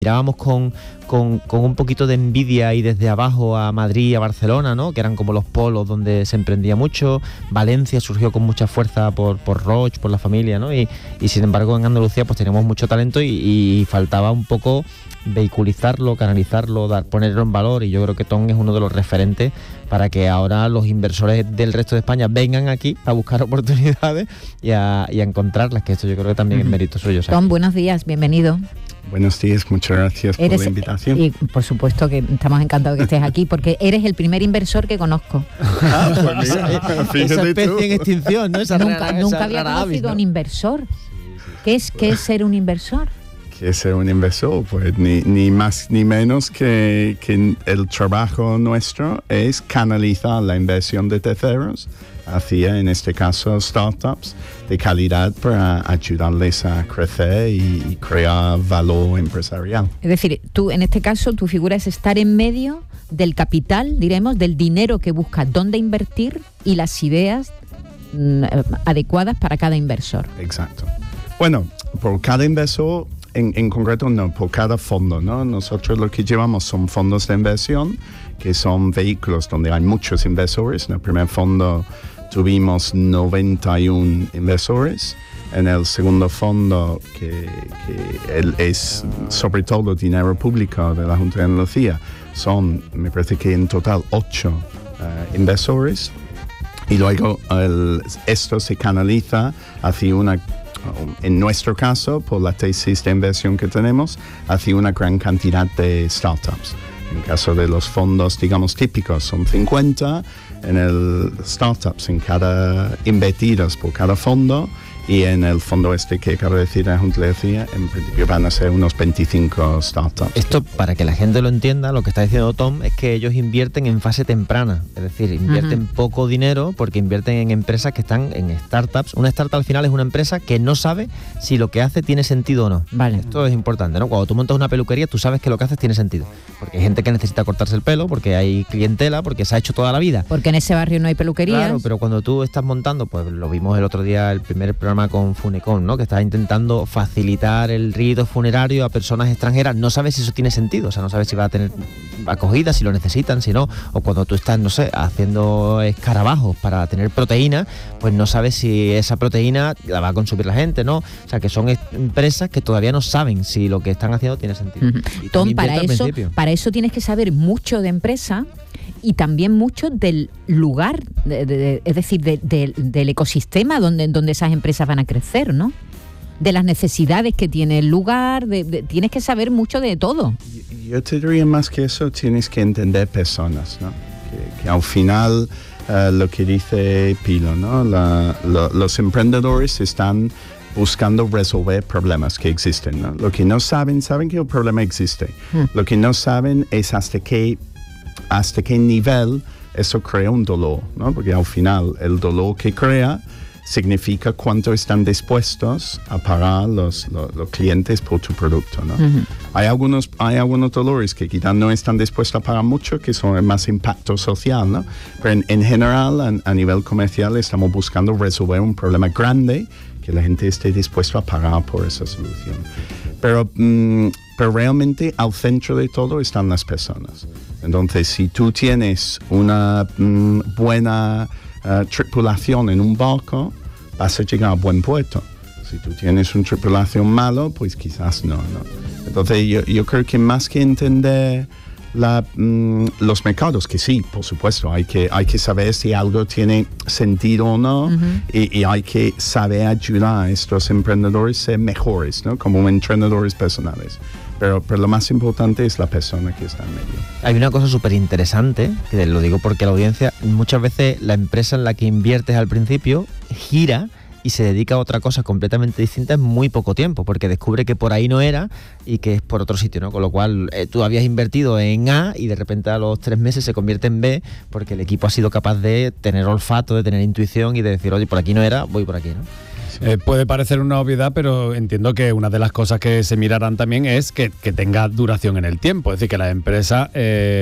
mirábamos con un poquito de envidia y desde abajo a Madrid y a Barcelona, ¿no? Que eran como los polos donde se emprendía mucho. Valencia surgió con mucha fuerza por Roche, por la familia, ¿no? Y sin embargo en Andalucía pues teníamos mucho talento y faltaba un poco vehiculizarlo, canalizarlo, ponerlo en valor, y yo creo que Tom es uno de los referentes para que ahora los inversores del resto de España vengan aquí a buscar oportunidades y a encontrarlas, que esto yo creo que también es mérito suyo. Tom, buenos días, bienvenido. Buenos días, muchas gracias por la invitación. Y por supuesto que estamos encantados que estés aquí, porque eres el primer inversor que conozco. Pues mira, esa especie en extinción, ¿no? Nunca había conocido a un inversor. ¿Qué es ser un inversor? ¿Qué es ser un inversor? Pues ni más ni menos que el trabajo nuestro es canalizar la inversión de terceros hacia, en este caso, startups de calidad para ayudarles a crecer y crear valor empresarial. Es decir, tú, en este caso, tu figura es estar en medio del capital, diremos, del dinero que busca dónde invertir y las ideas adecuadas para cada inversor. Exacto. Bueno, por cada inversor, en concreto no, por cada fondo, ¿no? Nosotros lo que llevamos son fondos de inversión, que son vehículos donde hay muchos inversores. En el primer fondo tuvimos 91 inversores. En el segundo fondo, que es sobre todo dinero público de la Junta de Andalucía, son, me parece que en total 8 inversores. Y luego esto se canaliza hacia en nuestro caso, por la tesis de inversión que tenemos, hacia una gran cantidad de startups. En el caso de los fondos, digamos, típicos, son 50, en el startups, invertidos por cada fondo, y en el fondo que acabo de decir, en principio van a ser unos 25 startups. Esto, para que la gente lo entienda, lo que está diciendo Tom es que ellos invierten en fase temprana, es decir, invierten poco dinero porque invierten en empresas que están en startups. Una startup al final es una empresa que no sabe si lo que hace tiene sentido o no. Vale. Esto es importante, ¿no? Cuando tú montas una peluquería, tú sabes que lo que haces tiene sentido, porque hay gente que necesita cortarse el pelo, porque hay clientela, porque se ha hecho toda la vida. Porque en ese barrio no hay peluquerías. Claro, pero cuando tú estás montando, pues lo vimos el otro día, el primer programa con Funecon, ¿no? Que está intentando facilitar el rito funerario a personas extranjeras. No sabes si eso tiene sentido, o sea, no sabes si va a tener acogida, si lo necesitan, si no. O cuando tú estás, no sé, haciendo escarabajos para tener proteína, pues no sabes si esa proteína la va a consumir la gente, ¿no? O sea, que son empresas que todavía no saben si lo que están haciendo tiene sentido. Tom, para eso tienes que saber mucho de empresa y también mucho del lugar, es decir, del ecosistema donde esas empresas van a crecer, ¿no? De las necesidades que tiene el lugar, tienes que saber mucho de todo. Yo te diría más que eso, tienes que entender personas, ¿no? Que al final, lo que dice Pilo, ¿no? Los emprendedores están buscando resolver problemas que existen, ¿no? Lo que no saben que el problema existe. Lo que no saben es hasta qué nivel eso crea un dolor, ¿no? Porque al final el dolor que crea significa cuánto están dispuestos a pagar los clientes por tu producto, ¿no? Hay algunos dolores que quizás no están dispuestos a pagar mucho, que son más impacto social, ¿no? Pero en general, a nivel comercial, estamos buscando resolver un problema grande que la gente esté dispuesta a pagar por esa solución. Pero realmente al centro de todo están las personas. Entonces, si tú tienes una buena tripulación en un barco, vas a llegar a buen puerto. Si tú tienes una tripulación malo, pues quizás no. Entonces, yo creo que más que entender los mercados, que sí, por supuesto, hay que saber si algo tiene sentido o no, y hay que saber ayudar a estos emprendedores a ser mejores, ¿no? Como entrenadores personales. Pero lo más importante es la persona que está en medio. Hay una cosa súper interesante, que lo digo porque la audiencia, muchas veces la empresa en la que inviertes al principio gira y se dedica a otra cosa completamente distinta en muy poco tiempo, porque descubre que por ahí no era y que es por otro sitio, ¿no? Con lo cual tú habías invertido en A y de repente a los 3 meses se convierte en B, porque el equipo ha sido capaz de tener olfato, de tener intuición y de decir, oye, por aquí no era, voy por aquí, ¿no? Puede parecer una obviedad, pero entiendo que una de las cosas que se mirarán también es que tenga duración en el tiempo, es decir, que la empresa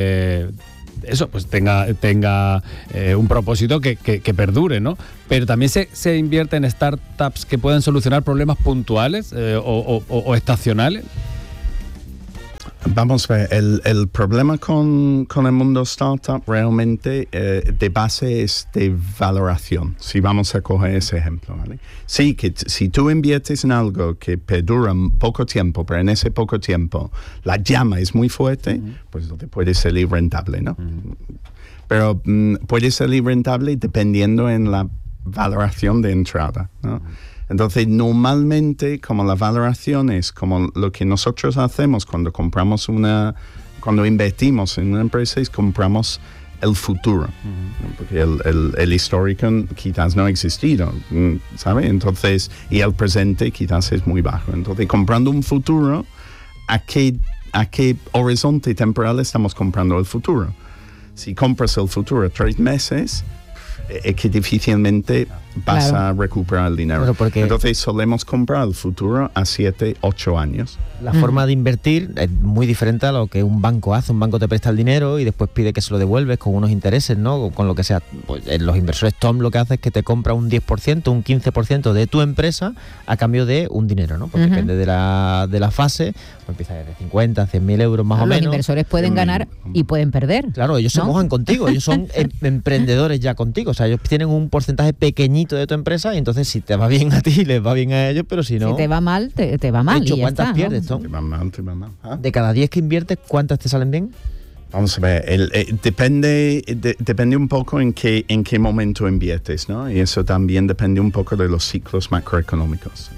pues tenga un propósito que perdure, ¿no? Pero también se invierte en startups que pueden solucionar problemas puntuales o estacionales. Vamos a ver, el problema con el mundo startup realmente de base es de valoración, si vamos a coger ese ejemplo, ¿vale? Sí, que si tú inviertes en algo que perdura poco tiempo, pero en ese poco tiempo la llama es muy fuerte, pues entonces puede salir rentable, ¿no? Pero puede salir rentable dependiendo en la valoración de entrada, ¿no? Entonces, normalmente, como la valoración es como lo que nosotros hacemos cuando cuando invertimos en una empresa, es compramos el futuro, porque el histórico quizás no ha existido, ¿sabe? Entonces, y el presente quizás es muy bajo. Entonces, comprando un futuro, ¿a qué horizonte temporal estamos comprando el futuro? Si compras el futuro 3 meses, es que difícilmente vas a recuperar el dinero. Entonces solemos comprar el futuro a 7, 8 años. La forma de invertir es muy diferente a lo que un banco hace. Un banco te presta el dinero y después pide que se lo devuelves con unos intereses, ¿no? O con lo que sea. Pues los inversores Tom lo que hace es que te compra un 10%, un 15% de tu empresa a cambio de un dinero, ¿no? Pues depende de la fase, pues empieza desde 50, 100.000 euros más o menos. Los inversores pueden ganar y pueden perder. Claro, ellos se mojan contigo, ellos son emprendedores ya contigo. O sea, ellos tienen un porcentaje pequeñito de tu empresa y entonces si te va bien a ti, les va bien a ellos, pero si no... Si te va mal, te va mal. De hecho, y ¿cuántas está, pierdes, ¿no? Tom? Te va mal. ¿Ah? De cada 10 que inviertes, ¿cuántas te salen bien? Vamos a ver, depende un poco en qué momento inviertes, ¿no? Y eso también depende un poco de los ciclos macroeconómicos.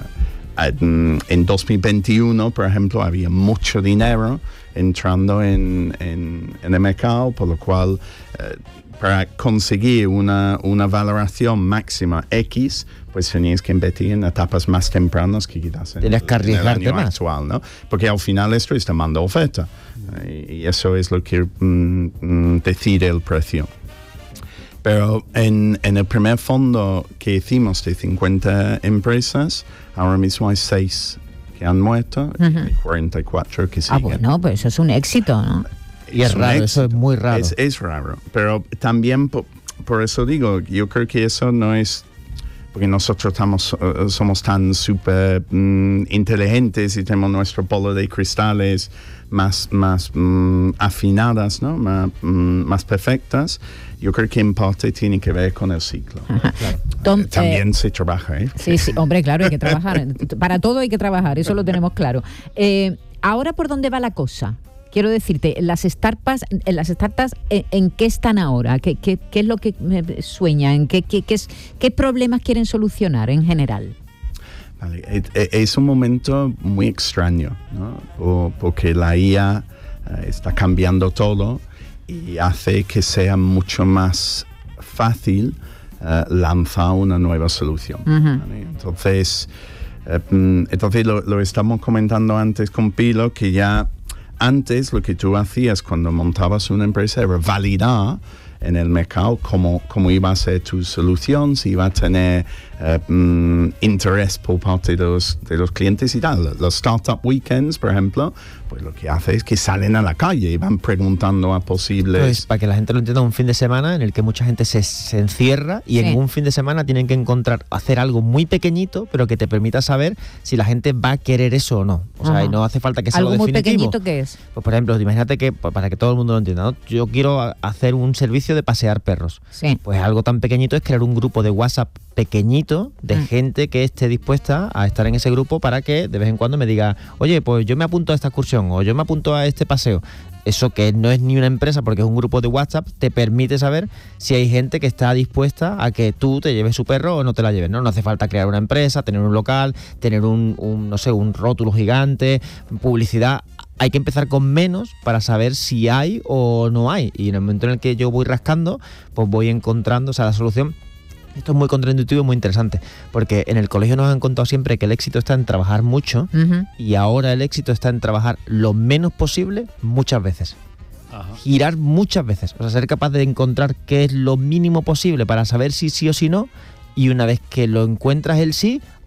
En 2021, por ejemplo, había mucho dinero entrando en el mercado, por lo cual para conseguir una valoración máxima X, pues tenías que invertir en etapas más tempranas que quizás en el año actual, ¿no? Porque al final esto es demanda-oferta y eso es lo que decide el precio. Pero en el primer fondo que hicimos de 50 empresas, ahora mismo hay 6 que han muerto y hay 44 que siguen. Bueno, pues eso es un éxito, ¿no? Y es raro, éxito. Eso es muy raro. Es raro, pero también por eso digo, yo creo que eso no es porque nosotros somos tan súper inteligentes y tenemos nuestro polo de cristales más afinadas, ¿no? Más perfectas. Yo creo que en parte tiene que ver con el ciclo. Claro. Tom, también se trabaja, ¿eh? Sí, hombre, claro, hay que trabajar. Para todo hay que trabajar, eso lo tenemos claro. Ahora, ¿por dónde va la cosa? Quiero decirte, las startups, ¿en qué están ahora? ¿Qué es lo que sueñan? ¿Qué problemas quieren solucionar en general? Vale, es un momento muy extraño, ¿no? Porque la IA está cambiando todo y hace que sea mucho más fácil lanzar una nueva solución. ¿Vale? Entonces lo estamos comentando antes con Pilo, que ya antes lo que tú hacías cuando montabas una empresa era validar en el mercado cómo iba a ser tu solución, si iba a tener interés por parte de los clientes y tal. Los Startup Weekends, por ejemplo, pues lo que hace es que salen a la calle y van preguntando a posibles... Pues para que la gente lo entienda, un fin de semana en el que mucha gente se encierra y en un fin de semana tienen que hacer algo muy pequeñito, pero que te permita saber si la gente va a querer eso o no. O sea, y no hace falta que sea algo definitivo. ¿Algo muy pequeñito qué es? Pues por ejemplo, imagínate que, para que todo el mundo lo entienda, ¿no? Yo quiero hacer un servicio de pasear perros. Sí. Pues algo tan pequeñito es crear un grupo de WhatsApp pequeñito de gente que esté dispuesta a estar en ese grupo para que de vez en cuando me diga, oye, pues yo me apunto a esta excursión o yo me apunto a este paseo. Eso, que no es ni una empresa porque es un grupo de WhatsApp, te permite saber si hay gente que está dispuesta a que tú te lleves su perro o no te la lleves, ¿no? No hace falta crear una empresa, tener un local, tener un rótulo gigante, publicidad. Hay que empezar con menos para saber si hay o no hay. Y en el momento en el que yo voy rascando, pues voy encontrando, la solución. Esto es muy contraintuitivo y muy interesante, porque en el colegio nos han contado siempre que el éxito está en trabajar mucho y ahora el éxito está en trabajar lo menos posible muchas veces. Girar muchas veces, o sea, ser capaz de encontrar qué es lo mínimo posible para saber si sí o si no, y una vez que lo encuentras el sí,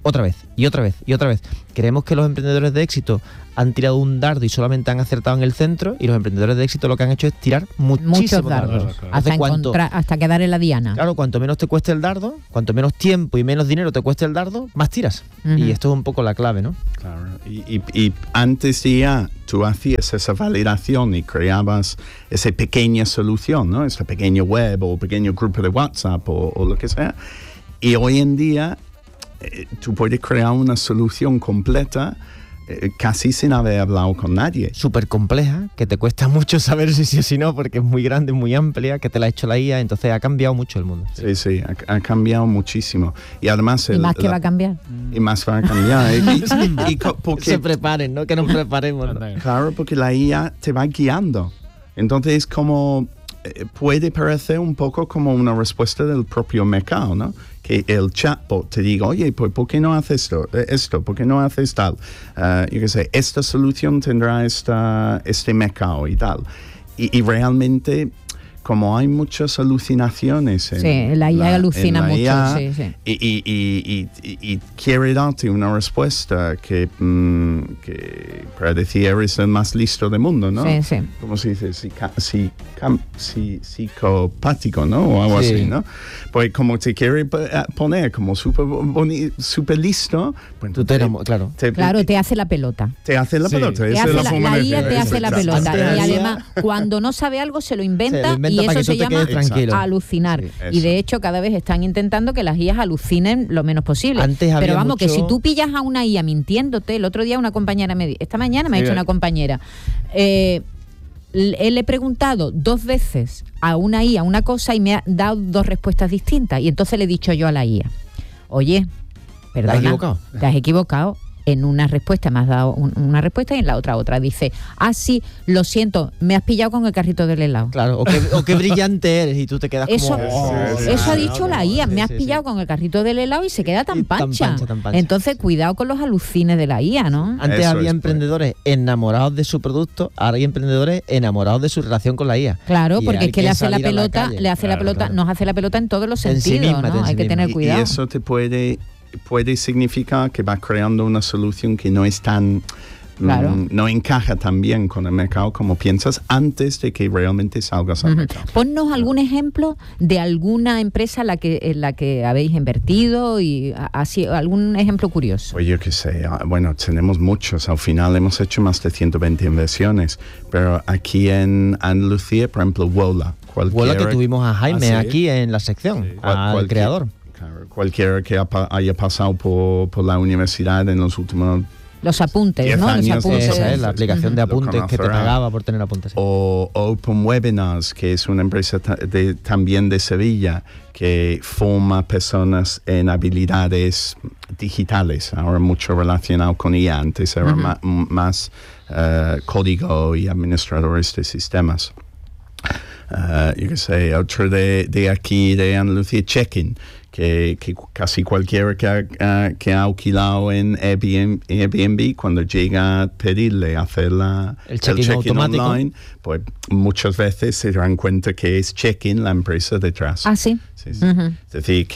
otra vez, y otra vez, y otra vez. Creemos que los emprendedores de éxito han tirado un dardo y solamente han acertado en el centro, y los emprendedores de éxito lo que han hecho es tirar muchos dardos. Hasta quedar en la diana. Claro, cuanto menos te cueste el dardo, cuanto menos tiempo y menos dinero te cueste el dardo, más tiras. Y esto es un poco la clave, ¿no? Claro, y antes ya tú hacías esa validación y creabas esa pequeña solución, ¿no? Esa pequeña web o pequeño grupo de WhatsApp o lo que sea. Y hoy en día tú puedes crear una solución completa casi sin haber hablado con nadie. Súper compleja, que te cuesta mucho saber si sí o si no, porque es muy grande, muy amplia, que te la ha hecho la IA, entonces ha cambiado mucho el mundo. Sí, ha cambiado muchísimo. Y además... ¿Y más que va a cambiar? Y más va a cambiar. Porque se preparen, ¿no? Que nos preparemos, ¿no? Claro, porque la IA te va guiando. Entonces, como puede parecer un poco como una respuesta del propio mercado, ¿no? Que el chatbot te diga, oye, pues ¿por qué no haces esto? ¿Por qué no haces tal? Yo qué sé, esta solución tendrá este mercado y tal. Y realmente, como hay muchas alucinaciones la IA alucina mucho, IA, y quiere darte una respuesta que para decir eres el más listo del mundo, ¿no? Sí. ¿Cómo se dice? Psicopático, ¿no? O algo así, ¿no? Pues como te quiere poner como súper listo, pues tú claro, te hace la pelota. Te hace la pelota. La IA te hace la pelota. Y además, cuando no sabe algo, se lo inventa. Y eso se llama alucinar. Sí, y de hecho cada vez están intentando que las IAs alucinen lo menos posible. Pero vamos, que si tú pillas a una IA mintiéndote, el otro día una compañera esta mañana me ha dicho una compañera, le he preguntado 2 veces a una IA una cosa y me ha dado 2 respuestas distintas. Y entonces le he dicho yo a la IA, oye, perdona, te has equivocado. En una respuesta me has dado una respuesta y en la otra. Dice, sí, lo siento, me has pillado con el carrito del helado. Claro, o qué brillante eres y tú te quedas eso, como... Eso ha dicho la IA, me has pillado con el carrito del helado y se queda tan pancha. Entonces, cuidado con los alucines de la IA, ¿no? Antes había emprendedores enamorados de su producto, ahora hay emprendedores enamorados de su relación con la IA. Claro, porque es que le hace la pelota, nos hace la pelota en todos los sentidos, ¿no? Hay que tener cuidado. Y eso te puede significar que vas creando una solución que no es tan... no encaja tan bien con el mercado como piensas antes de que realmente salgas al mercado. Ponnos algún ejemplo de alguna empresa en la que habéis invertido y así algún ejemplo curioso. Pues yo qué sé, bueno, tenemos muchos. Al final hemos hecho más de 120 inversiones, pero aquí en Andalucía, por ejemplo, Wola, que tuvimos a Jaime aquí en la sección, al creador. Cualquiera que haya pasado por la universidad en los últimos... Los apuntes, ¿no? Años, los apuntes. Esa es la aplicación de apuntes que te pagaba por tener apuntes. O Open Webinars, que es una empresa también de Sevilla, que forma personas en habilidades digitales. Ahora mucho relacionado con IA. Antes era más código y administradores de sistemas. Yo qué sé, otro de aquí, de Andalucía, Check-in, que casi cualquiera que ha alquilado en Airbnb, cuando llega a pedirle hacer el check-in online, pues muchas veces se dan cuenta que es Check-in la empresa detrás. Sí. Es decir,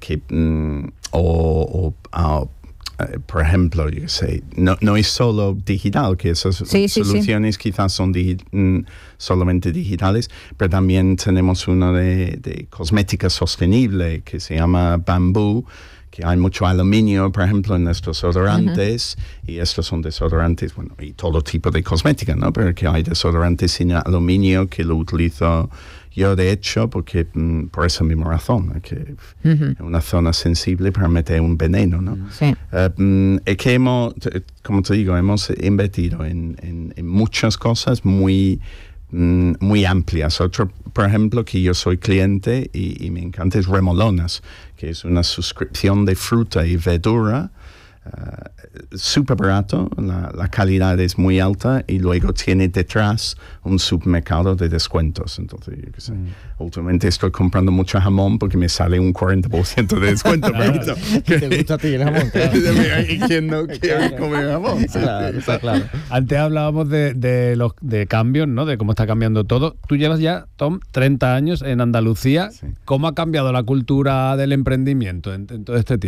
por ejemplo, yo sé, no es solo digital, que esas soluciones quizás son solamente digitales, pero también tenemos uno de cosmética sostenible que se llama Bamboo, que hay mucho aluminio, por ejemplo, en estos desodorantes, y estos son desodorantes, bueno, y todo tipo de cosmética, ¿no? Pero que hay desodorantes sin aluminio que lo utilizo yo, de hecho, porque por esa misma razón, que es una zona sensible para meter un veneno, ¿no? Sí. Es que como te digo, hemos invertido en muchas cosas muy amplias. Otro, por ejemplo, que yo soy cliente y me encanta es Remolonas, que es una suscripción de fruta y verdura, súper barato, la calidad es muy alta y luego tiene detrás un supermercado de descuentos. Entonces, yo qué sé, últimamente estoy comprando mucho jamón porque me sale un 40% de descuento. ¿Qué te gusta a ti el jamón? Claro. ¿Y quién no quiere comer jamón? Claro, está claro. Antes hablábamos de cambios, ¿no? De cómo está cambiando todo. Tú llevas ya, Tom, 30 años en Andalucía. Sí. ¿Cómo ha cambiado la cultura del emprendimiento en todo este tiempo?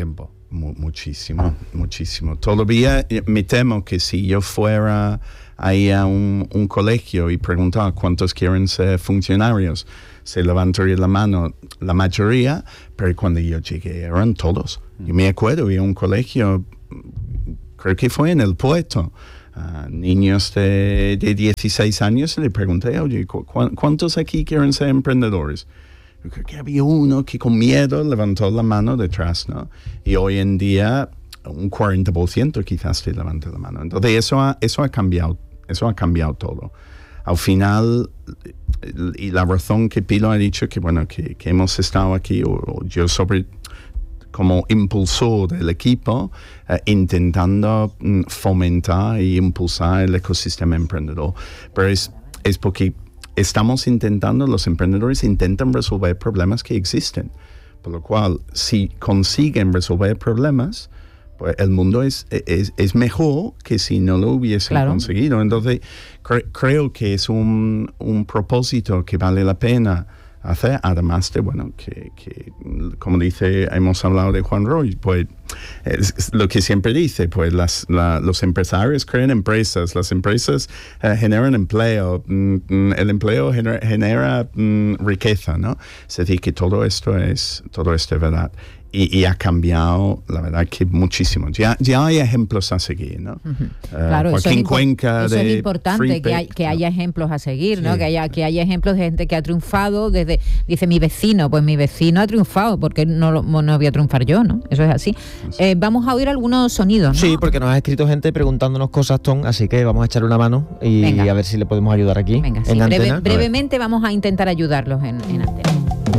Muchísimo. Todavía me temo que si yo fuera ahí a un colegio y preguntara cuántos quieren ser funcionarios, se levantaría la mano la mayoría, pero cuando yo llegué eran todos. Yo me acuerdo, había un colegio, creo que fue en El Puerto, niños de 16 años, y le pregunté, oye, ¿cuántos aquí quieren ser emprendedores? Yo creo que había uno que con miedo levantó la mano detrás, ¿no? Y hoy en día un 40% quizás te levante la mano. Entonces eso ha cambiado todo. Al final, y la razón que Pilo ha dicho que bueno que hemos estado aquí, o yo como impulsor del equipo, intentando fomentar y impulsar el ecosistema emprendedor. Pero es porque los emprendedores intentan resolver problemas que existen. Por lo cual, si consiguen resolver problemas, pues el mundo es mejor que si no lo hubiesen conseguido. Entonces, creo que es un propósito que vale la pena hacer, además de, bueno, que como hemos hablado de Juan Roig, pues es lo que siempre dice, pues los empresarios crean empresas, las empresas generan empleo, el empleo genera riqueza, ¿no? Es decir, que todo esto es verdad. Y ha cambiado, la verdad, que muchísimo. Ya hay ejemplos a seguir, ¿no? Claro, Joaquín Cuenca eso es importante, que haya ejemplos a seguir, ¿no? Sí. Que haya ejemplos de gente que ha triunfado dice mi vecino ha triunfado, porque no voy a triunfar yo, ¿no? Eso es así. Vamos a oír algunos sonidos, ¿no? Sí, porque nos ha escrito gente preguntándonos cosas, Tom, así que vamos a echar una mano y a ver si le podemos ayudar aquí. Venga, sí, brevemente vamos a intentar ayudarlos en Antena.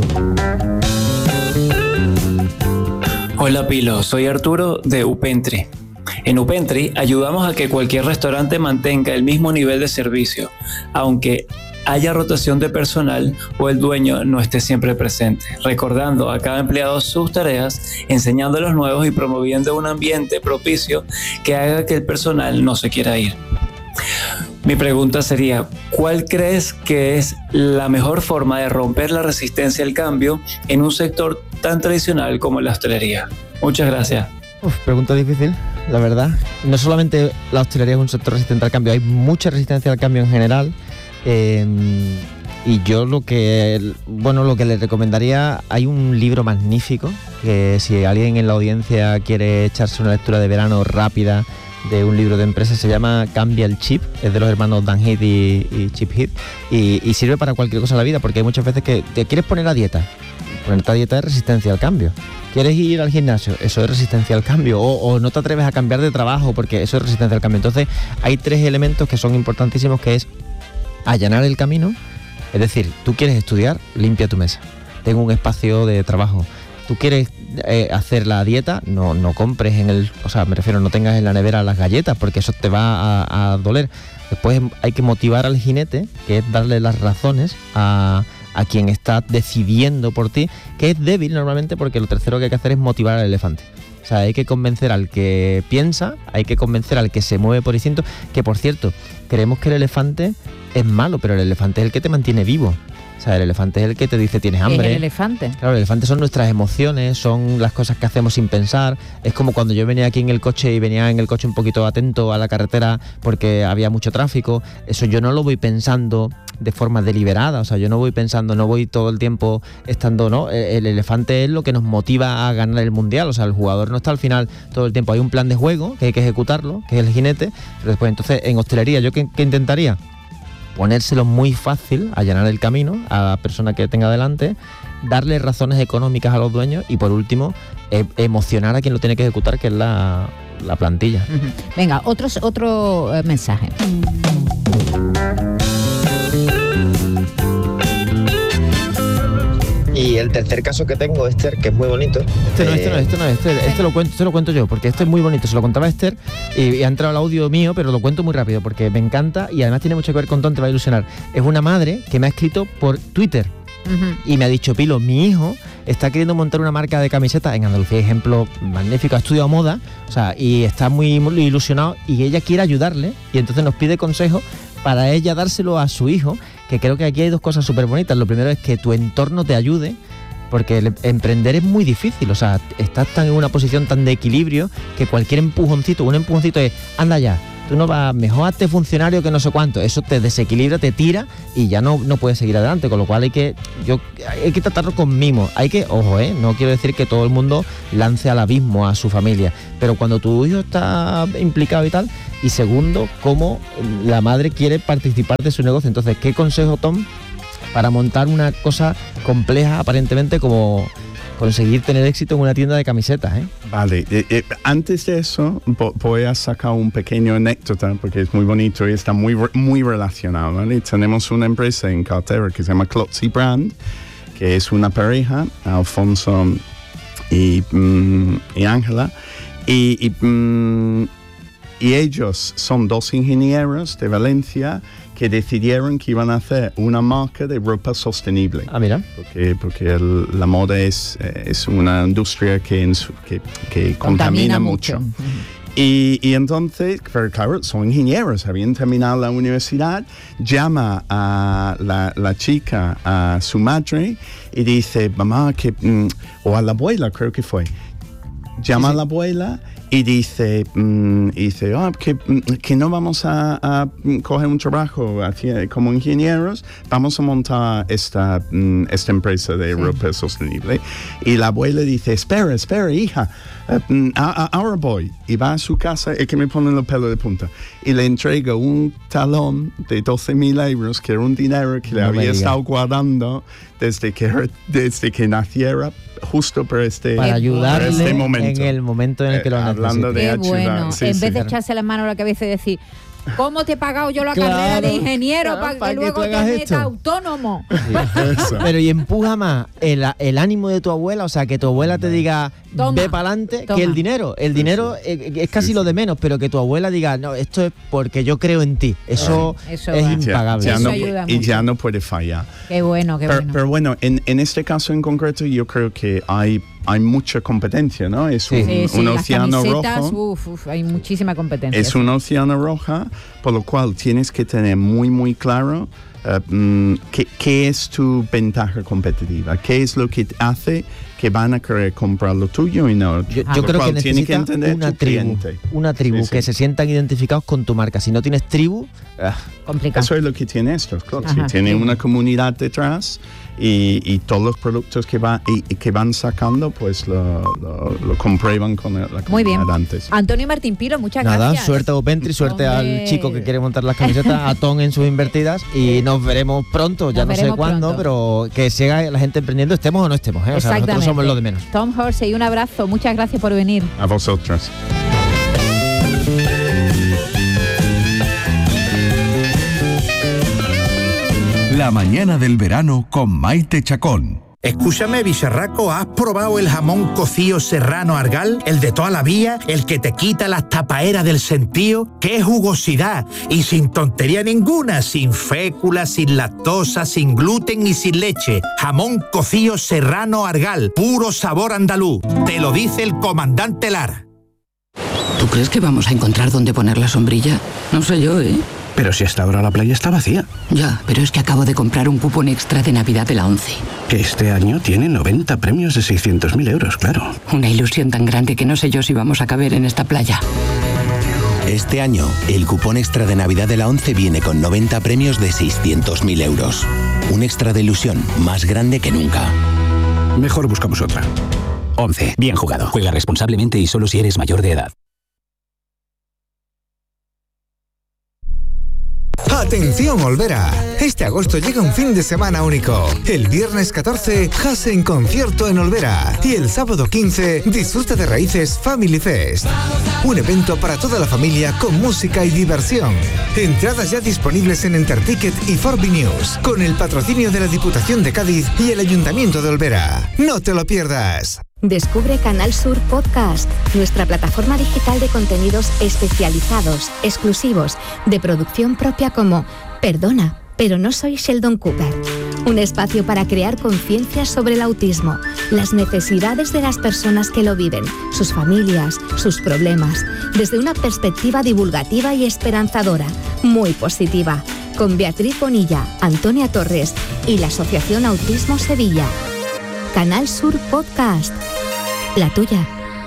Hola Pilo, soy Arturo de Upentry. En Upentry ayudamos a que cualquier restaurante mantenga el mismo nivel de servicio, aunque haya rotación de personal o el dueño no esté siempre presente, recordando a cada empleado sus tareas, enseñando a los nuevos y promoviendo un ambiente propicio que haga que el personal no se quiera ir. Mi pregunta sería, ¿cuál crees que es la mejor forma de romper la resistencia al cambio en un sector tan tradicional como la hostelería? Muchas gracias. Pregunta difícil, la verdad. No solamente la hostelería es un sector resistente al cambio, hay mucha resistencia al cambio en general. Y yo lo que le recomendaría, hay un libro magnífico que si alguien en la audiencia quiere echarse una lectura de verano rápida de un libro de empresa, se llama Cambia el Chip, es de los hermanos Dan Heath y Chip Heath, y sirve para cualquier cosa en la vida, porque hay muchas veces que te quieres poner a dieta. Ponerte a dieta es resistencia al cambio. ¿Quieres ir al gimnasio? Eso es resistencia al cambio. O no te atreves a cambiar de trabajo porque eso es resistencia al cambio. Entonces hay 3 elementos que son importantísimos, que es allanar el camino. Es decir, tú quieres estudiar, limpia tu mesa. Tengo un espacio de trabajo. Tú quieres hacer la dieta, no compres no tengas en la nevera las galletas, porque eso te va a doler. Después hay que motivar al jinete, que es darle las razones a quien está decidiendo por ti, que es débil normalmente, porque lo tercero que hay que hacer es motivar al elefante. O sea, hay que convencer al que piensa, hay que convencer al que se mueve por instinto, que por cierto, creemos que el elefante es malo, pero el elefante es el que te mantiene vivo. O sea, el elefante es el que te dice tienes hambre. ¿Es el elefante? Claro, el elefante son nuestras emociones, son las cosas que hacemos sin pensar. Es como cuando yo venía aquí en el coche y venía en el coche un poquito atento a la carretera porque había mucho tráfico. Eso yo no lo voy pensando de forma deliberada, o sea, yo no voy pensando, no voy todo el tiempo estando, ¿no? El elefante es lo que nos motiva a ganar el mundial, o sea, el jugador no está al final todo el tiempo. Hay un plan de juego que hay que ejecutarlo, que es el jinete, pero después entonces en hostelería, ¿yo qué intentaría? Ponérselo muy fácil, allanar el camino a la persona que tenga delante, darle razones económicas a los dueños y por último emocionar a quien lo tiene que ejecutar, que es la plantilla. Venga, otro mensaje. Y el tercer caso que tengo, Esther, que es muy bonito. Este lo cuento yo, porque este es muy bonito. Se lo contaba Esther y ha entrado el audio mío, pero lo cuento muy rápido porque me encanta y además tiene mucho que ver con Tom, te va a ilusionar. Es una madre que me ha escrito por Twitter y me ha dicho, Pilo, mi hijo está queriendo montar una marca de camisetas en Andalucía, ejemplo magnífico, ha estudiado moda, o sea, y está muy ilusionado y ella quiere ayudarle y entonces nos pide consejo para ella dárselo a su hijo, que creo que aquí hay 2 cosas súper bonitas. Lo primero es que tu entorno te ayude porque emprender es muy difícil, o sea, estás tan en una posición tan de equilibrio que cualquier un empujoncito es, anda ya, tú no vas, mejor hazte funcionario que no sé cuánto, eso te desequilibra, te tira y ya no puedes seguir adelante, con lo cual hay que tratarlo con mimo, ojo, no quiero decir que todo el mundo lance al abismo a su familia, pero cuando tu hijo está implicado y tal, y segundo, cómo la madre quiere participar de su negocio. Entonces, ¿qué consejo, Tom, para montar una cosa compleja aparentemente como conseguir tener éxito en una tienda de camisetas? Vale, antes de eso voy a sacar un pequeño anécdota porque es muy bonito y está muy relacionado, ¿vale? Tenemos una empresa en cartera que se llama Klotzy Brand, que es una pareja, Alfonso y Ángela, y ellos son dos ingenieros de Valencia que decidieron que iban a hacer una marca de ropa sostenible. Ah, mira. Porque la moda es una industria que contamina mucho. Y entonces, pero claro, son ingenieros, habían terminado la universidad, llama a la chica, a su madre, y dice, mamá, o a la abuela creo que fue, llama a la abuela y dice que no vamos a coger un trabajo como ingenieros, vamos a montar esta empresa de ropa sostenible. Y la abuela dice, espera, hija, ahora voy. Y va a su casa, es que me ponen los pelos de punta, y le entrega un talón de 12.000 euros, que era un dinero que le había estado guardando desde que naciera, justo para ayudarle este momento. En el momento en el que lo necesita. Hablando de Qué bueno. En vez de echarse la mano a la cabeza y decir, ¿cómo te he pagado yo la carrera de ingeniero para que luego te metas autónomo? Sí, pero y empuja más el ánimo de tu abuela, o sea, que tu abuela te diga, ve para adelante, que el dinero. El dinero es casi lo de menos, pero que tu abuela diga, no, esto es porque yo creo en ti. Eso es impagable. Y ya no puede fallar. Qué bueno, Pero bueno, en este caso en concreto yo creo que hay mucha competencia, ¿no? Es un océano rojo. Hay muchísima competencia. Es un océano rojo, por lo cual tienes que tener muy, muy claro qué es tu ventaja competitiva, qué es lo que hace que van a querer comprar lo tuyo y no. Yo creo que necesitas una tribu que se sientan identificados con tu marca. Si no tienes tribu, complicado. Eso es lo que tiene esto, claro. Si tiene una comunidad detrás y todos los productos que van sacando, pues lo comprueban con la comunidad. Muy bien. Antes. Antonio Martín Pilo, muchas gracias. Suerte a Upentry, suerte al chico que quiere montar las camisetas, a Tom en sus invertidas, y nos veremos pronto, ya no sé cuándo, pero que siga la gente emprendiendo, estemos o no estemos, O sea, nosotros somos lo de menos. Tom Horsey, un abrazo, muchas gracias por venir. A vosotros. La mañana del verano con Maite Chacón. Escúchame, bicharraco, ¿has probado el jamón cocido serrano Argal? El de toda la vida, el que te quita las tapaeras del sentido. ¡Qué jugosidad! Y sin tontería ninguna, sin fécula, sin lactosa, sin gluten y sin leche. Jamón cocido serrano Argal, puro sabor andaluz. Te lo dice el comandante Lara. ¿Tú crees que vamos a encontrar dónde poner la sombrilla? No sé yo, ¿eh? Pero si hasta ahora la playa está vacía. Ya, pero es que acabo de comprar un cupón extra de Navidad de la ONCE. Que este año tiene 90 premios de 600.000 euros, claro. Una ilusión tan grande que no sé yo si vamos a caber en esta playa. Este año, el cupón extra de Navidad de la ONCE viene con 90 premios de 600.000 euros. Un extra de ilusión más grande que nunca. Mejor buscamos otra. ONCE. Bien jugado. Juega responsablemente y solo si eres mayor de edad. ¡Atención, Olvera! Este agosto llega un fin de semana único. El viernes 14, Jase en concierto en Olvera. Y el sábado 15, disfruta de Raíces Family Fest. Un evento para toda la familia con música y diversión. Entradas ya disponibles en Enterticket y Forbi News, con el patrocinio de la Diputación de Cádiz y el Ayuntamiento de Olvera. ¡No te lo pierdas! Descubre Canal Sur Podcast, nuestra plataforma digital de contenidos especializados, exclusivos, de producción propia como Perdona, pero no soy Sheldon Cooper. Un espacio para crear conciencia sobre el autismo, las necesidades de las personas que lo viven, sus familias, sus problemas, desde una perspectiva divulgativa y esperanzadora, muy positiva, con Beatriz Bonilla, Antonia Torres y la Asociación Autismo Sevilla. Canal Sur Podcast. La tuya.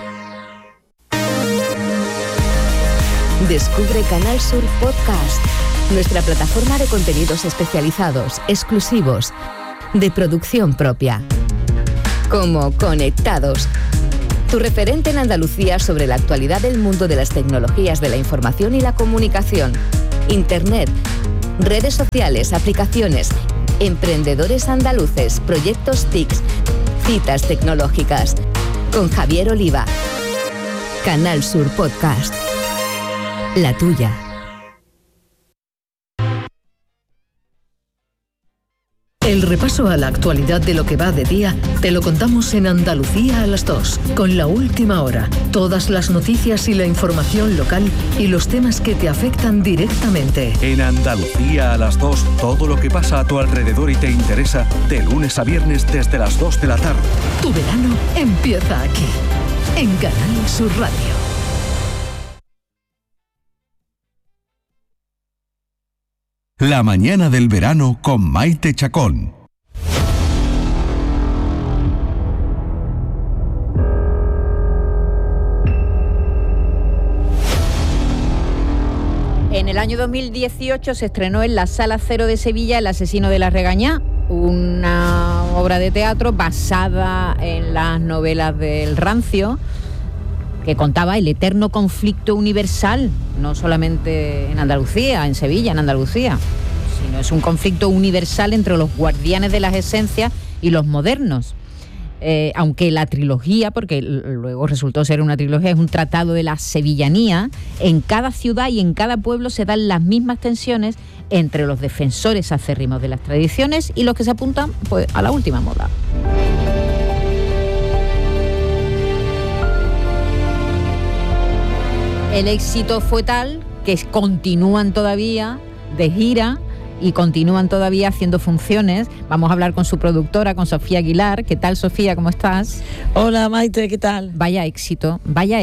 Descubre Canal Sur Podcast, nuestra plataforma de contenidos especializados, exclusivos, de producción propia. Como Conectados, tu referente en Andalucía sobre la actualidad del mundo de las tecnologías de la información y la comunicación, Internet, redes sociales, aplicaciones, emprendedores andaluces, proyectos TICs, citas tecnológicas. Con Javier Oliva. Canal Sur Podcast. La tuya. El repaso a la actualidad de lo que va de día te lo contamos en Andalucía a las 2, con La Última Hora, todas las noticias y la información local y los temas que te afectan directamente. En Andalucía a las 2, todo lo que pasa a tu alrededor y te interesa, de lunes a viernes desde las 2 de la tarde. Tu verano empieza aquí, en Canal Sur Radio. La mañana del verano con Maite Chacón. En el año 2018 se estrenó en la Sala Cero de Sevilla El asesino de la Regañá, una obra de teatro basada en las novelas del Rancio, que contaba el eterno conflicto universal, no solamente en Andalucía, en Sevilla, en Andalucía, sino es un conflicto universal entre los guardianes de las esencias y los modernos. Aunque la trilogía, porque luego resultó ser una trilogía, es un tratado de la sevillanía, en cada ciudad y en cada pueblo se dan las mismas tensiones entre los defensores acérrimos de las tradiciones y los que se apuntan pues, a la última moda. El éxito fue tal que continúan todavía de gira y continúan todavía haciendo funciones. Vamos a hablar con su productora, con Sofía Aguilar. ¿Qué tal, Sofía? ¿Cómo estás? Hola, Maite, ¿qué tal? Vaya éxito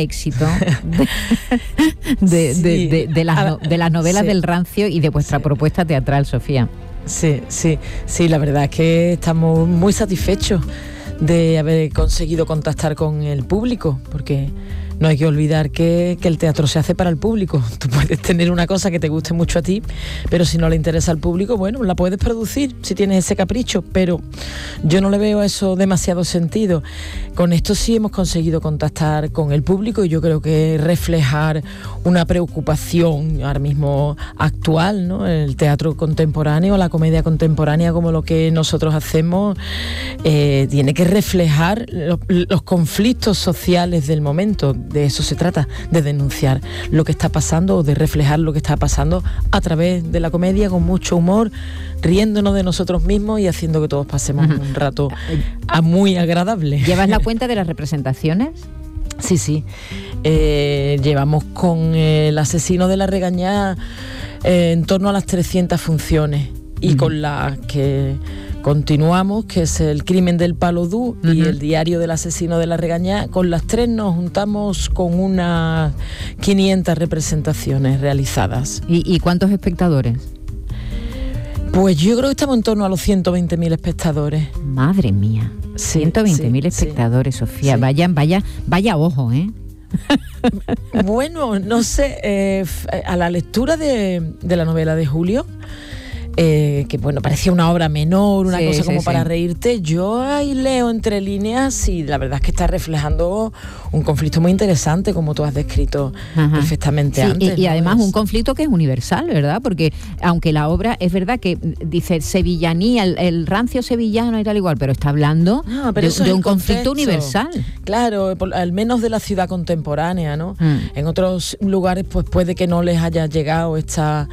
de las novelas del Rancio y de vuestra propuesta teatral, Sofía. Sí, la verdad es que estamos muy satisfechos de haber conseguido contactar con el público, porque no hay que olvidar que el teatro se hace para el público. Tú puedes tener una cosa que te guste mucho a ti, pero si no le interesa al público, bueno, la puedes producir si tienes ese capricho, pero yo no le veo a eso demasiado sentido. Con esto sí hemos conseguido contactar con el público y yo creo que reflejar una preocupación ahora mismo actual, ¿no? El teatro contemporáneo, la comedia contemporánea, como lo que nosotros hacemos, tiene que reflejar los conflictos sociales del momento. De eso se trata, de denunciar lo que está pasando o de reflejar lo que está pasando a través de la comedia, con mucho humor, riéndonos de nosotros mismos y haciendo que todos pasemos un rato muy agradable. ¿Llevas la cuenta de las representaciones? Sí. Llevamos con El asesino de la Regañá en torno a las 300 funciones y con las que continuamos, que es El crimen del Palodú y El diario del asesino de la Regañá. Con las tres nos juntamos con unas 500 representaciones realizadas. ¿Y cuántos espectadores? Pues yo creo que estamos en torno a los 120.000 espectadores. Madre mía, 120.000 espectadores, sí. Sofía. Sí. Vaya ojo, ¿eh? Bueno, no sé, a la lectura de la novela de Julio, que bueno, parecía una obra menor, una cosa como para reírte, yo ahí leo entre líneas y la verdad es que está reflejando un conflicto muy interesante, como tú has descrito perfectamente antes. Y además un conflicto que es universal, ¿verdad? Porque aunque la obra es verdad que dice sevillanía, el rancio sevillano y tal igual, pero está hablando de un conflicto universal. Claro, al menos de la ciudad contemporánea, ¿no? En otros lugares pues puede que no les haya llegado esta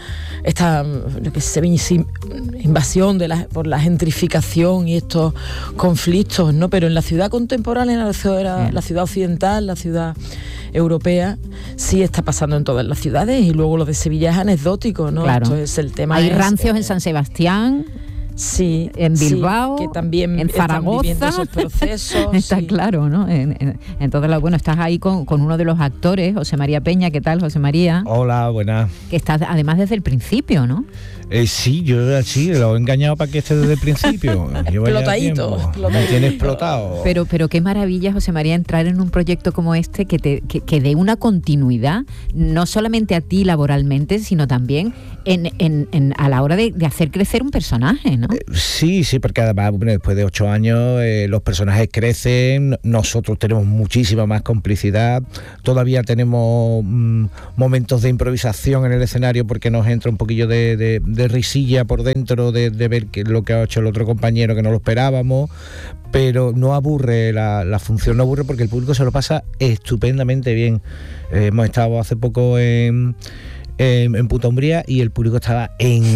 invasión por la gentrificación y estos conflictos, ¿no? Pero en la ciudad contemporánea, la ciudad occidental, la ciudad europea, sí está pasando en todas las ciudades, y luego lo de Sevilla es anecdótico, ¿no? Claro. Entonces el tema hay rancios en San Sebastián. Sí, en Bilbao, que también en Zaragoza, están viviendo esos procesos. Está claro, ¿no? Entonces, bueno, estás ahí con uno de los actores, José María Peña. ¿Qué tal, José María? Hola, buenas. Que estás además desde el principio, ¿no? Sí, yo sí, lo he engañado para que esté desde el principio. Explotadito. Me tiene explotado. Pero qué maravilla, José María, entrar en un proyecto como este que dé una continuidad, no solamente a ti laboralmente, sino también a la hora de hacer crecer un personaje, ¿no? Sí, porque además, bueno, después de 8 años los personajes crecen, nosotros tenemos muchísima más complicidad, todavía tenemos momentos de improvisación en el escenario porque nos entra un poquillo de risilla por dentro de ver lo que ha hecho el otro compañero que no lo esperábamos, pero no aburre la función, no aburre porque el público se lo pasa estupendamente bien. Hemos estado hace poco en Punta Umbría y el público estaba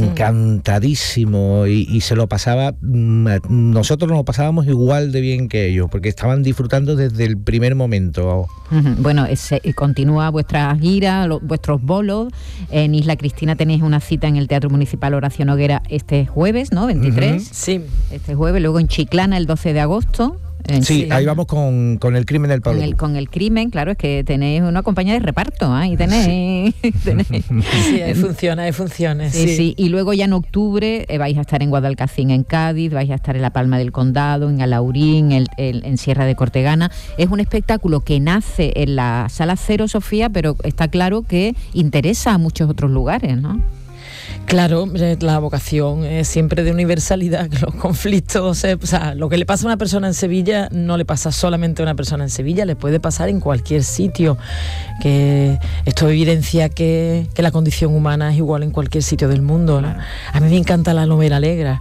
encantadísimo y se lo pasaba, nosotros nos lo pasábamos igual de bien que ellos porque estaban disfrutando desde el primer momento. Bueno, continúa vuestra gira, vuestros bolos. En Isla Cristina tenéis una cita en el Teatro Municipal Horacio Noguera este jueves, ¿no? 23. Sí. Este jueves, luego en Chiclana el 12 de agosto. Sí, ahí vamos con el crimen del Pablo. Con el crimen, claro, es que tenéis una compañía de reparto, y tenéis... Sí, hay funciones. Sí. Y luego ya en octubre vais a estar en Guadalcacín, en Cádiz, vais a estar en La Palma del Condado, en Alaurín, en Sierra de Cortegana. Es un espectáculo que nace en la Sala Cero, Sofía, pero está claro que interesa a muchos otros lugares, ¿no? Claro, la vocación es siempre de universalidad, que los conflictos, o sea, lo que le pasa a una persona en Sevilla no le pasa solamente a una persona en Sevilla, le puede pasar en cualquier sitio, que esto evidencia que la condición humana es igual en cualquier sitio del mundo, ¿no? A mí me encanta la novela negra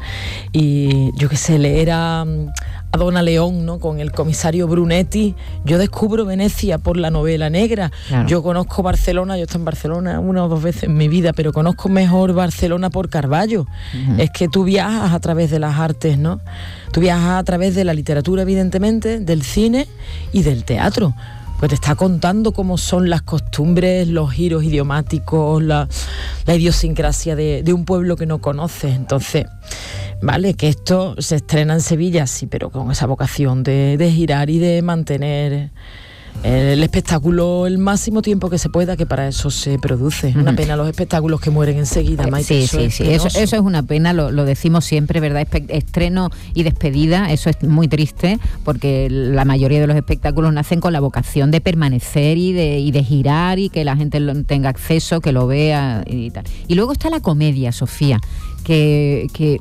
y yo qué sé, leer a Donna León, ¿no? Con el comisario Brunetti, yo descubro Venecia por la novela negra. Claro. Yo conozco Barcelona, yo he estado en Barcelona 1 o 2 veces en mi vida, pero conozco mejor Barcelona por Carballo. Es que tú viajas a través de las artes, ¿no? Tú viajas a través de la literatura, evidentemente, del cine y del teatro. Pues te está contando cómo son las costumbres, los giros idiomáticos, la idiosincrasia de un pueblo que no conoces. Entonces, vale, que esto se estrena en Sevilla, sí, pero con esa vocación de girar y de mantener el espectáculo el máximo tiempo que se pueda, que para eso se produce. Una pena los espectáculos que mueren enseguida, Maite. Sí. Eso es una pena, lo decimos siempre, ¿verdad? Estreno y despedida, eso es muy triste, porque la mayoría de los espectáculos nacen con la vocación de permanecer y de girar y que la gente tenga acceso, que lo vea y tal. Y luego está la comedia, Sofía, que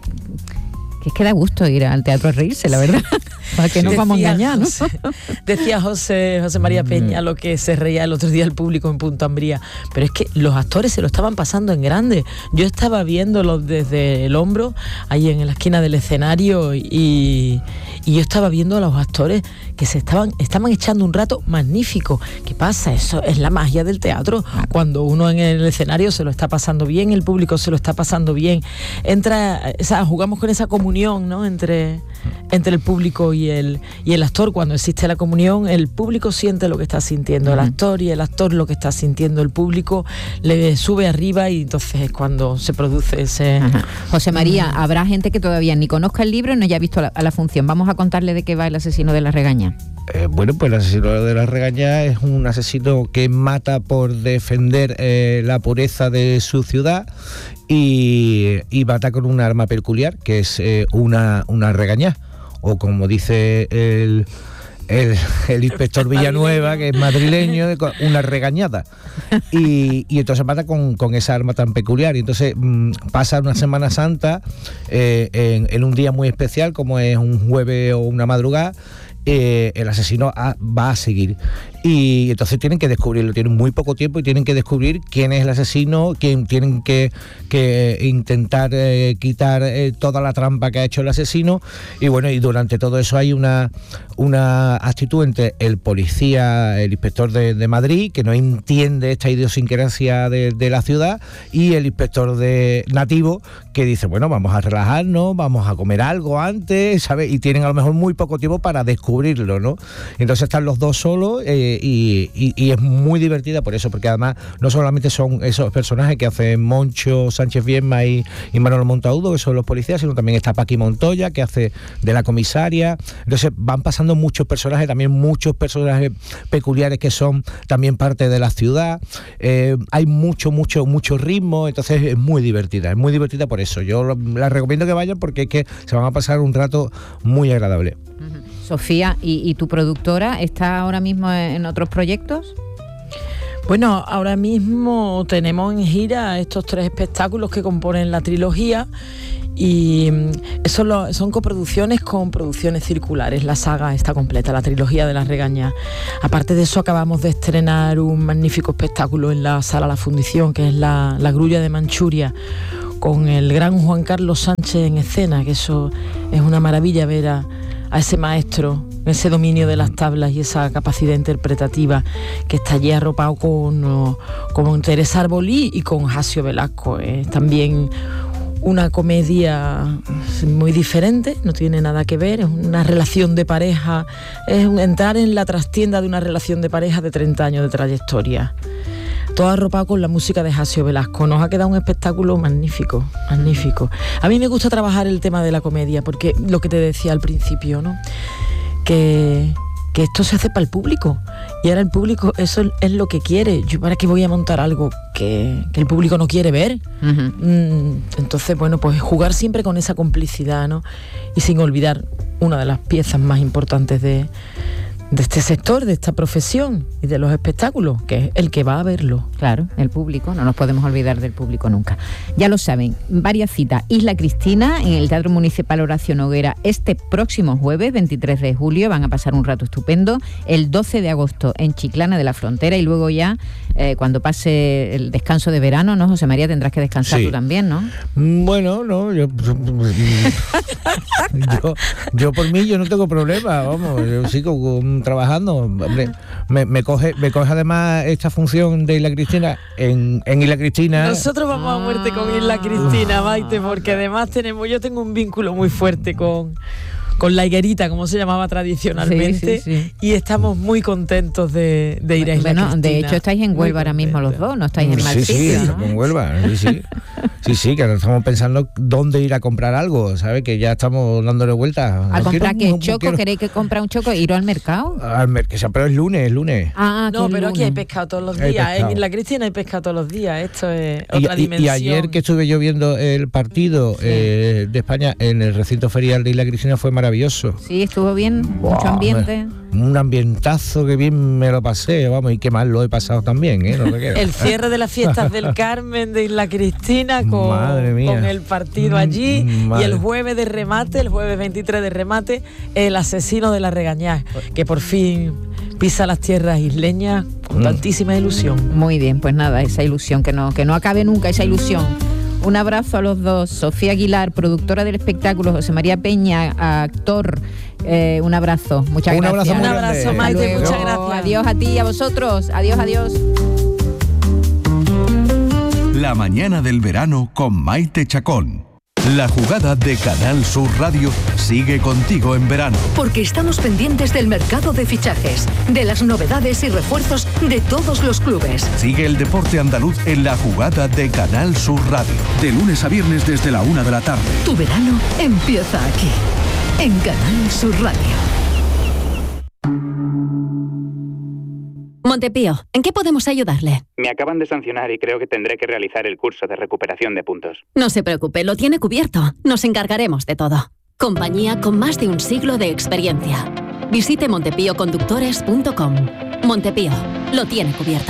es que da gusto ir al teatro a reírse, la verdad. Para que no vamos a engañar, ¿no? Decía José María Peña lo que se reía el otro día el público en Punta Umbría. Pero es que los actores se lo estaban pasando en grande. Yo estaba viéndolo desde el hombro, ahí en la esquina del escenario, y yo estaba viendo a los actores que estaban echando un rato magnífico. ¿Qué pasa? Eso es la magia del teatro. Cuando uno en el escenario se lo está pasando bien, el público se lo está pasando bien. Jugamos con esa comunión, ¿no? entre el público y el actor. Cuando existe la comunión, el público siente lo que está sintiendo el actor y el actor lo que está sintiendo el público, le sube arriba y entonces es cuando se produce ese... José María, habrá gente que todavía ni conozca el libro y no haya visto la función. Vamos a contarle de qué va El asesino de la regaña. Bueno, pues el asesino de la regaña es un asesino que mata por defender la pureza de su ciudad y mata con un arma peculiar, que es una regañá, o como dice el inspector Villanueva, que es madrileño, una regañada. Y entonces mata con esa arma tan peculiar. Y entonces pasa una Semana Santa en un día muy especial, como es un jueves o una madrugada. El asesino va a seguir y entonces tienen que descubrirlo, tienen muy poco tiempo y tienen que descubrir quién es el asesino, tienen que intentar quitar toda la trampa que ha hecho el asesino. Y bueno, y durante todo eso hay una actitud entre el policía, el inspector de Madrid, que no entiende esta idiosincrasia de la ciudad, y el inspector nativo, que dice, bueno, vamos a relajarnos, vamos a comer algo antes, ¿sabes? Y tienen a lo mejor muy poco tiempo para descubrirlo, ¿no? Entonces están los dos solos y es muy divertida por eso, porque además no solamente son esos personajes que hacen Moncho Sánchez Viedma y Manolo Montaúdo, que son los policías, sino también está Paqui Montoya, que hace de la comisaria. Entonces van pasando muchos personajes, también muchos personajes peculiares que son también parte de la ciudad. Hay mucho ritmo, entonces es muy divertida por eso. Yo la recomiendo que vayan porque es que se van a pasar un rato muy agradable. Sofía, ¿y tu productora está ahora mismo en otros proyectos? Bueno, ahora mismo tenemos en gira estos 3 espectáculos que componen la trilogía y son coproducciones con producciones circulares. La saga está completa, la trilogía de Las Regañas. Aparte de eso, acabamos de estrenar un magnífico espectáculo en la Sala La Fundición, que es la Grulla de Manchuria, con el gran Juan Carlos Sánchez en escena, que eso es una maravilla ver a ese maestro, ese dominio de las tablas y esa capacidad interpretativa, que está allí arropado con Teresa Arbolí y con Jasio Velasco. Es también una comedia muy diferente, no tiene nada que ver, es una relación de pareja, es entrar en la trastienda de una relación de pareja de 30 años de trayectoria. Todo arropado con la música de Jasio Velasco. Nos ha quedado un espectáculo magnífico. A mí me gusta trabajar el tema de la comedia, porque lo que te decía al principio, ¿no? Que esto se hace para el público, y ahora el público eso es lo que quiere. Yo, ¿para qué voy a montar algo que el público no quiere ver? Uh-huh. Entonces, bueno, pues jugar siempre con esa complicidad, ¿no? Y sin olvidar una de las piezas más importantes de este sector, de esta profesión y de los espectáculos, que es el que va a verlo. Claro, el público, no nos podemos olvidar del público nunca. Ya lo saben, varias citas. Isla Cristina, en el Teatro Municipal Horacio Noguera, este próximo jueves, 23 de julio, van a pasar un rato estupendo. El 12 de agosto en Chiclana de la Frontera, y luego ya, cuando pase el descanso de verano, ¿no, José María? Tendrás que descansar tú también, ¿no? Bueno, no, yo por mí yo no tengo problema, vamos, yo sigo trabajando. Hombre, me coge además esta función de Isla Cristina en Isla Cristina. Nosotros vamos a muerte con Isla Cristina, Maite, porque además yo tengo un vínculo muy fuerte con la higuerita, como se llamaba tradicionalmente, sí. Y estamos muy contentos de ir a Isla Cristina. De hecho estáis en Huelva ahora mismo los dos, no estáis en mal sitio, ¿no? En Huelva, sí, que ahora estamos pensando dónde ir a comprar algo, ¿sabes? Que ya estamos dándole vueltas. ¿A comprar qué? ¿Choco? ¿Queréis que comprar un choco? ¿Ir al mercado? Pero es lunes. Ah, no, pero aquí hay pescado todos los días. En Isla Cristina hay pescado todos los días. Esto es otra dimensión. Y ayer que estuve yo viendo el partido de España en el recinto ferial de Isla Cristina fue maravilloso. Sí, estuvo bien, mucho ambiente. Un ambientazo que bien me lo pasé, vamos, y qué mal lo he pasado también, ¿eh? No el cierre de las fiestas del Carmen de Isla Cristina con el partido allí, y el jueves de remate, el jueves 23 de remate, el asesino de la Regañá, que por fin pisa las tierras isleñas con tantísima ilusión. Muy bien, pues nada, esa ilusión, que no acabe nunca esa ilusión. Un abrazo a los dos. Sofía Aguilar, productora del espectáculo, José María Peña, actor, un abrazo. Muchas gracias. Un abrazo, Maite, muchas gracias. Adiós a ti y a vosotros. Adiós. La mañana del verano con Maite Chacón. La jugada de Canal Sur Radio sigue contigo en verano. Porque estamos pendientes del mercado de fichajes, de las novedades y refuerzos de todos los clubes. Sigue el deporte andaluz en la jugada de Canal Sur Radio. De lunes a viernes desde la 1 de la tarde. Tu verano empieza aquí, en Canal Sur Radio. Montepío, ¿en qué podemos ayudarle? Me acaban de sancionar y creo que tendré que realizar el curso de recuperación de puntos. No se preocupe, lo tiene cubierto. Nos encargaremos de todo. Compañía con más de un siglo de experiencia. Visite montepíoconductores.com. Montepío, lo tiene cubierto.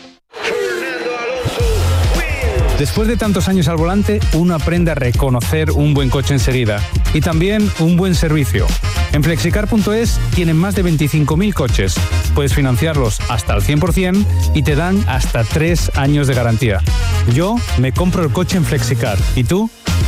Después de tantos años al volante, uno aprende a reconocer un buen coche enseguida y también un buen servicio. En Flexicar.es tienen más de 25.000 coches. Puedes financiarlos hasta el 100% y te dan hasta 3 años de garantía. Yo me compro el coche en Flexicar. ¿Y tú?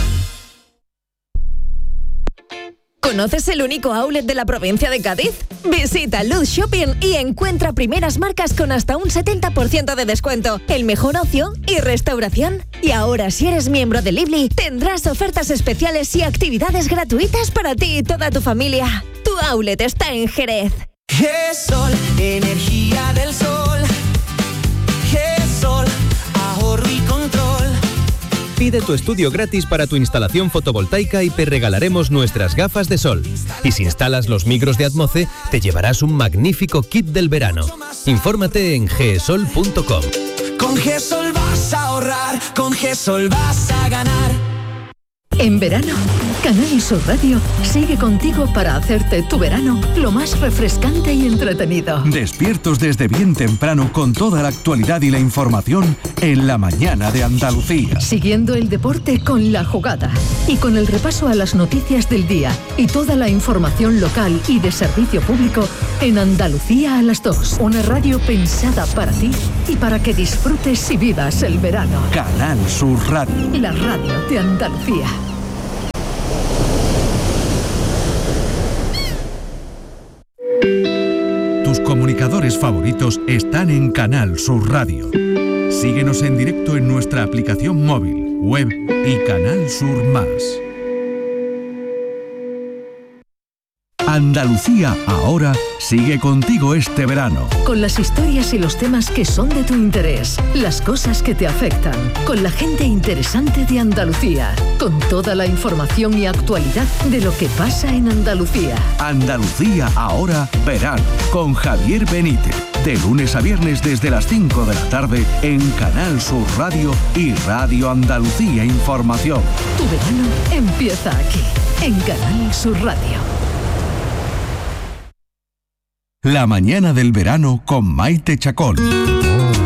¿Conoces el único outlet de la provincia de Cádiz? Visita Luz Shopping y encuentra primeras marcas con hasta un 70% de descuento, el mejor ocio y restauración. Y ahora, si eres miembro de Lively, tendrás ofertas especiales y actividades gratuitas para ti y toda tu familia. Tu outlet está en Jerez. GESOL, energía del sol. GESOL, ahorro y control. Pide tu estudio gratis para tu instalación fotovoltaica y te regalaremos nuestras gafas de sol. Y si instalas los micros de Atmoce, te llevarás un magnífico kit del verano. Infórmate en gesol.com. Con GESOL vas a ahorrar, con GESOL vas a ganar. En verano, Canal Sur Radio sigue contigo para hacerte tu verano lo más refrescante y entretenido. Despiertos desde bien temprano con toda la actualidad y la información en la mañana de Andalucía. Siguiendo el deporte con La Jugada y con el repaso a las noticias del día y toda la información local y de servicio público en Andalucía a las 2. Una radio pensada para ti y para que disfrutes y vivas el verano. Canal Sur Radio. La radio de Andalucía. Tus comunicadores favoritos están en Canal Sur Radio. Síguenos en directo en nuestra aplicación móvil, web y Canal Sur Más. Andalucía ahora sigue contigo este verano. Con las historias y los temas que son de tu interés, las cosas que te afectan, con la gente interesante de Andalucía, con toda la información y actualidad de lo que pasa en Andalucía. Andalucía ahora verano, con Javier Benítez. De lunes a viernes desde las 5 de la tarde en Canal Sur Radio y Radio Andalucía Información. Tu verano empieza aquí, en Canal Sur Radio. La mañana del verano con Maite Chacón.